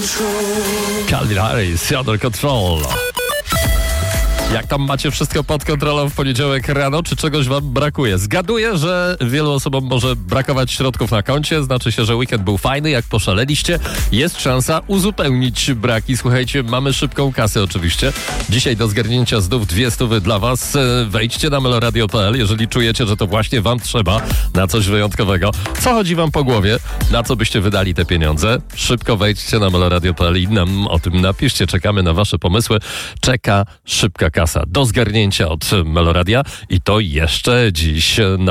Calvin Harris, Under Control. Jak tam macie wszystko pod kontrolą w poniedziałek rano? Czy czegoś wam brakuje? Zgaduję, że wielu osobom może brakować środków na koncie. Znaczy się, że weekend był fajny, jak poszaleliście. Jest szansa uzupełnić braki. Słuchajcie, mamy szybką kasę oczywiście. Dzisiaj do zgarnięcia znów 200 dla was. Wejdźcie na meloradio.pl, jeżeli czujecie, że to właśnie wam trzeba na coś wyjątkowego. Co chodzi wam po głowie? Na co byście wydali te pieniądze? Szybko wejdźcie na meloradio.pl i nam o tym napiszcie. Czekamy na wasze pomysły. Czeka szybka kasa do zgarnięcia od Meloradia i to jeszcze dziś.